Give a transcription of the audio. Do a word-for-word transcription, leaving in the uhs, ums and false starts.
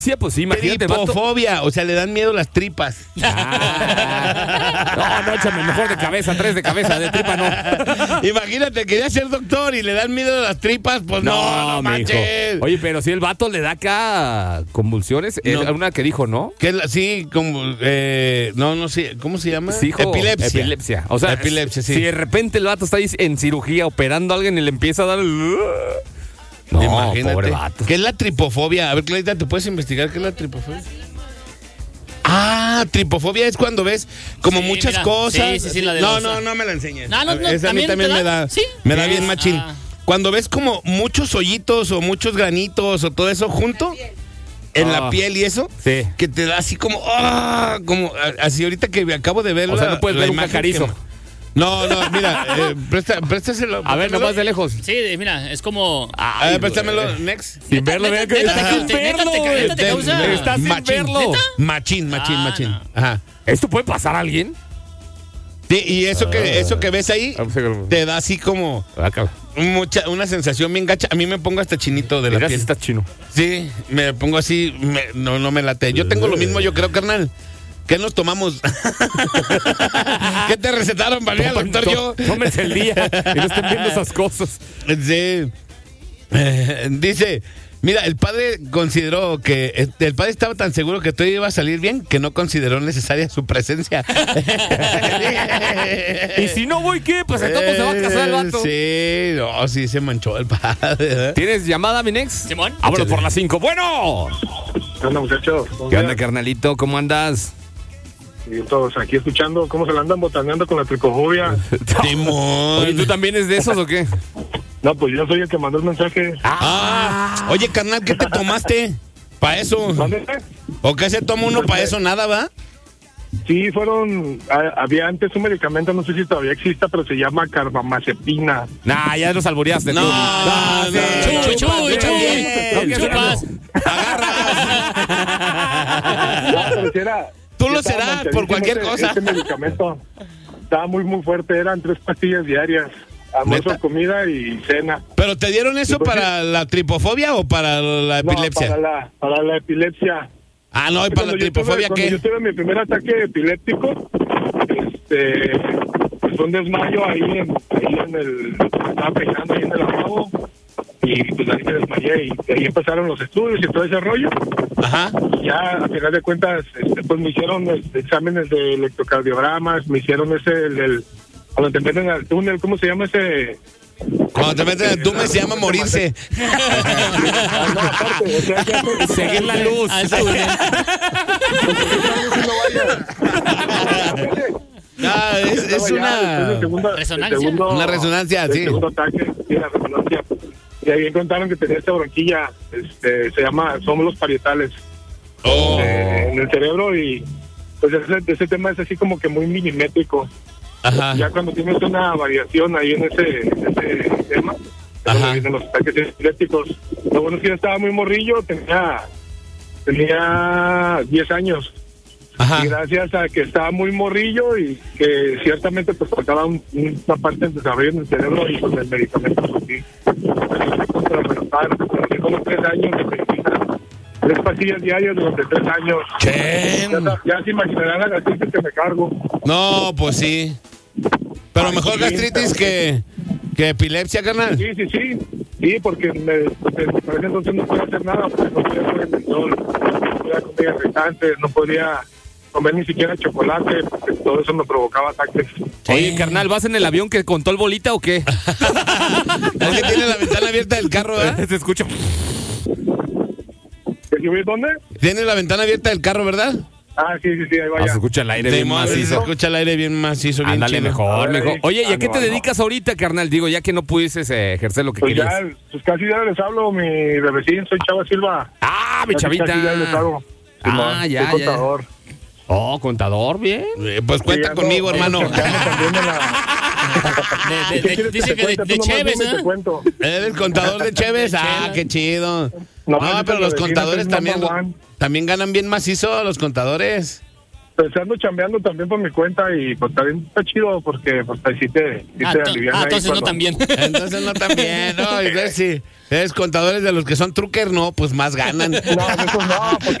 Sí, pues sí, imagínate. Tripofobia, vato. O sea, le dan miedo las tripas. Ah. No, no, échame mejor de cabeza, tres de cabeza, de tripa no. Imagínate, quería ser doctor y le dan miedo las tripas, pues no, no, no manches. Oye, pero si el vato le da acá convulsiones, no. Es una que dijo, ¿no? Que la, sí, como, eh, no, no sé, ¿cómo se llama? Sí, hijo, epilepsia. Epilepsia. O sea, epilepsia, sí. Si de repente el vato está ahí en cirugía operando a alguien y le empieza a dar... No, imagínate. Pobre vato. ¿Qué es la tripofobia? A ver, Clarita, ¿te puedes investigar qué es la tripofobia? Ah, tripofobia es cuando ves como sí, muchas mira. cosas. Sí, sí, sí, la de no, los... no, no me la enseñes. No, no, no, esa a mí también me da, ¿sí? me da bien machín. Ah. Cuando ves como muchos hoyitos o muchos granitos o todo eso junto en oh. la piel y eso, sí. que te da así como, oh, como así ahorita que acabo de ver o la, sea, no puedes la ver un cacarizo. Que... No, no, mira, eh, presta, préstaselo. A ver, nomás de lejos. Sí, mira, es como... Ay, a ver, préstamelo, next. Sin verlo, vea que está sin verlo. Está sin verlo. Machín, machín, ah, machín. No. Ajá. ¿Esto puede pasar a alguien? Sí, y eso que, eso que ves ahí te da así como mucha, una sensación bien gacha. A mí me pongo hasta chinito de la piel. Está chino. Sí, me pongo así, me, no, no me late. Yo tengo lo mismo, yo creo, carnal. ¿Qué nos tomamos? ¿Qué te recetaron para ir al doctor yo? Tómense el día y no estén viendo esas cosas. Sí. Eh, dice, mira, el padre consideró que... El padre estaba tan seguro que todo iba a salir bien que no consideró necesaria su presencia. ¿Y si no voy qué? Pues entonces se va a casar el vato. Sí, no, sí se manchó el padre. ¿eh? ¿Tienes llamada, mi nex? Simón. Vámonos por las cinco. Bueno. ¿Qué onda, muchachos? ¿Qué onda, carnalito? ¿Cómo andas? Y todos aquí escuchando cómo se la andan botaneando con la tripofobia. Oye, ¿tú también eres de esos o qué? No, pues yo soy el que mandó el mensaje. Ah, oye, carnal, ¿qué te tomaste? ¿Para eso? ¿Dónde? ¿O qué se toma uno para eso? Nada, ¿va? Sí, fueron... A, había antes un medicamento, no sé si todavía exista, pero se llama carbamazepina. Nah, ya nos albureaste. No, no, no. Chuy, chuy, chuy. Chupas. Agarras. Tú lo serás por cualquier este, cosa. Este medicamento estaba muy, muy fuerte. Eran tres pastillas diarias. Almuerzo, comida y cena. ¿Pero te dieron eso pues, para la tripofobia o para la epilepsia? No, para la, para la epilepsia. Ah, no, ¿y para la tripofobia tuve, qué? Cuando yo tuve mi primer ataque epiléptico, este, pues fue un desmayo ahí en, ahí en el... Estaba pegando ahí en el lavabo. Y pues ahí me desmayé y ahí empezaron los estudios y todo ese rollo. Ajá. Ya a final de cuentas, este, pues me hicieron este, exámenes de electrocardiogramas, me hicieron ese, el, el, cuando te meten al túnel, ¿cómo se llama ese? Cuando te meten al túnel se llama morirse. No, aparte, o sea, ya, seguir la luz. Ah, es, es una segunda, resonancia. Segundo, una resonancia, sí. segundo ataque, sí, la resonancia. Y ahí encontraron que tenía esta bronquilla, este, se llama, somos los parietales oh. eh, en el cerebro y pues ese, ese tema es así como que muy milimétrico. Ajá. Ya cuando tienes una variación ahí en ese, en ese tema, en los ataques epilépticos, lo bueno es que yo estaba muy morrillo, tenía tenía diez años. Ajá. Y gracias a que estaba muy morrillo y que ciertamente pues faltaba un, una parte del desarrollo en el cerebro y con el medicamento pues, sí. Pero me notaron, como tres años de medicina, tres pastillas diarias durante tres años. ¿Qué? Ya, ya se imaginarán la gastritis que me cargo. No, pues sí. Pero Ay, mejor sí, gastritis que, que epilepsia, carnal. Sí, sí, sí. Sí, porque me, porque para ese entonces no podía hacer nada, porque no podía comer mentol, no podía comer irritantes, no podía comer ni siquiera chocolate, porque todo eso me provocaba ataques. Oye, carnal, ¿vas en el avión que contó el bolita o qué? Es que tiene la ventana abierta del carro, ¿verdad? Se escucha. ¿Dónde? Tiene la ventana abierta del carro, ¿verdad? Ah, sí, sí, sí, ahí vaya. Ah, se escucha el aire bien macizo. Se escucha el aire bien macizo, bien Ándale, chido. mejor, Ay, mejor. Oye, ¿y a qué ah, te no, dedicas no. ahorita, carnal? Digo, ya que no pudieses eh, ejercer lo que Pues querías. ya, pues casi ya les hablo, mi bebecín, soy Chava Silva. Ah, mi chavita. Casi ya les hablo. Ah, Simón, ya, soy ya. contador. Oh, contador, bien. Eh, pues cuenta Sí, conmigo, ando- hermano. ando también en la- De, de, ¿Qué de, quieres que dice te que de, cuente? de Tú nomás Chévez, dime y te ¿eh? cuento. ¿Eres contador de Chévez? Ah, qué chido. No, No, ese pero es los el contadores vecino, también, es number one. también ganan bien macizo, los contadores. pues ando chambeando también por mi cuenta y pues también está chido porque pues ahí sí te, sí Ah, te to- alivian ah, ahí entonces no cuando- también. Entonces no tan bien, ¿no? Y entonces, sí, eres contadores de los que son trucker, no, pues más ganan. No, eso no, porque